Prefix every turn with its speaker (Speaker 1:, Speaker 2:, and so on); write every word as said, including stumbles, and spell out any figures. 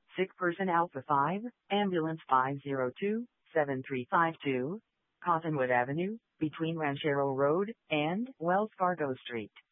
Speaker 1: Sick person Alpha five, ambulance five zero two, seven three five two, Cottonwood Avenue, between Ranchero Road and Wells Fargo Street.